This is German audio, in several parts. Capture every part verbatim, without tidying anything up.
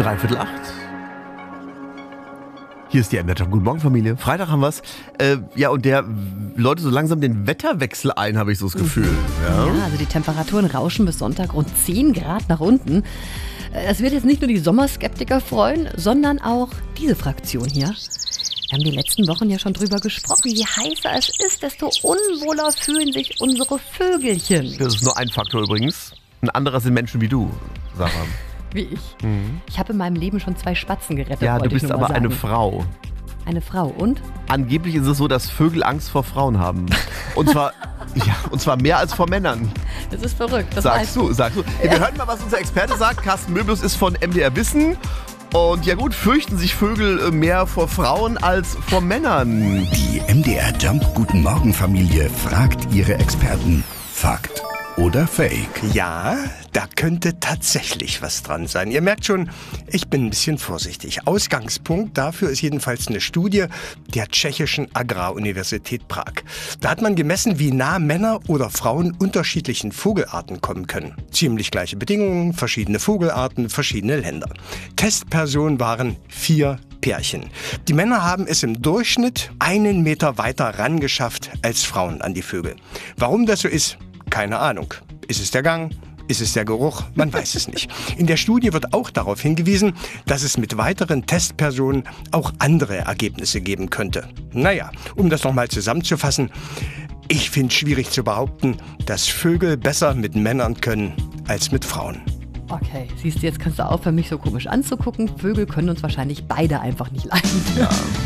Dreiviertel acht. Hier ist die M D R. Guten Morgen, Familie. Freitag haben wir's. Äh, ja, und der läutet so langsam den Wetterwechsel ein, habe ich so das Gefühl. Ja. Ja, also die Temperaturen rauschen bis Sonntag rund zehn Grad nach unten. Es wird jetzt nicht nur die Sommerskeptiker freuen, sondern auch diese Fraktion hier. Wir haben die letzten Wochen ja schon drüber gesprochen. Je heißer es ist, desto unwohler fühlen sich unsere Vögelchen. Das ist nur ein Faktor übrigens. Ein anderer sind Menschen wie du, Sarah. Wie ich. Mhm. Ich habe in meinem Leben schon zwei Spatzen gerettet. Ja, du wollte ich bist nur mal aber eine sagen. Frau. Eine Frau und? Angeblich ist es so, dass Vögel Angst vor Frauen haben. Und zwar, ja, und zwar mehr als vor Männern. Das ist verrückt. Das Sagst du, sagst du. Ja, wir hören mal, was unser Experte sagt. Carsten Möbius ist von M D R Wissen. Und ja gut, fürchten sich Vögel mehr vor Frauen als vor Männern. Die M D R Jump Guten Morgen Familie fragt ihre Experten. Fakt oder Fake? Ja, da könnte tatsächlich was dran sein. Ihr merkt schon, ich bin ein bisschen vorsichtig. Ausgangspunkt dafür ist jedenfalls eine Studie der Tschechischen Agraruniversität Prag. Da hat man gemessen, wie nah Männer oder Frauen unterschiedlichen Vogelarten kommen können. Ziemlich gleiche Bedingungen, verschiedene Vogelarten, verschiedene Länder. Testpersonen waren vier Pärchen. Die Männer haben es im Durchschnitt einen Meter weiter rangeschafft als Frauen an die Vögel. Warum das so ist? Keine Ahnung. Ist es der Gang? Ist es der Geruch? Man weiß es nicht. In der Studie wird auch darauf hingewiesen, dass es mit weiteren Testpersonen auch andere Ergebnisse geben könnte. Naja, um das nochmal zusammenzufassen, ich finde es schwierig zu behaupten, dass Vögel besser mit Männern können als mit Frauen. Okay, siehst du, jetzt kannst du aufhören, mich so komisch anzugucken. Vögel können uns wahrscheinlich beide einfach nicht leiden. Ja,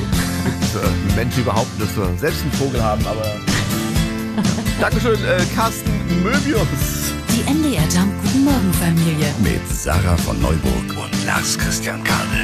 äh, Menschen behaupten, dass wir selbst einen Vogel haben, aber... Dankeschön, äh, Carsten Möbius. Die M D R Jump Guten Morgen Familie. Mit Sarah von Neuburg und Lars Christian Kade.